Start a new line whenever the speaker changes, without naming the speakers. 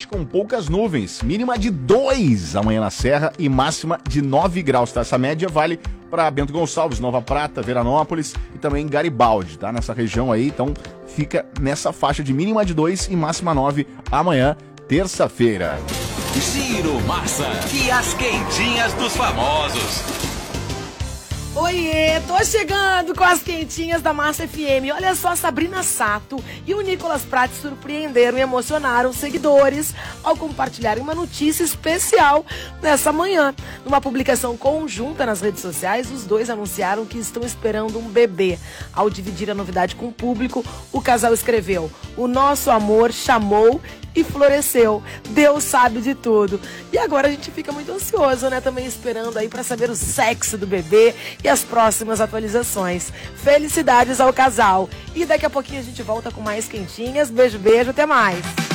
noite com poucas nuvens, mínima de 2 amanhã na Serra e máxima de 9 graus, tá? Essa média vale para Bento Gonçalves, Nova Prata, Veranópolis e também Garibaldi, tá? Nessa região aí, então fica nessa faixa de mínima de 2 e máxima 9 amanhã, terça-feira.
Giro Massa e as quentinhas dos famosos.
Oiê, tô chegando com as quentinhas da Massa FM. Olha só, Sabrina Sato e o Nicolas Prati surpreenderam e emocionaram os seguidores ao compartilharem uma notícia especial nessa manhã. Numa publicação conjunta nas redes sociais, os dois anunciaram que estão esperando um bebê. Ao dividir a novidade com o público, o casal escreveu: "O nosso amor chamou e floresceu. Deus sabe de tudo." E agora a gente fica muito ansioso, né? Também esperando aí para saber o sexo do bebê e as próximas atualizações. Felicidades ao casal. E daqui a pouquinho a gente volta com mais quentinhas. Beijo, beijo, até mais.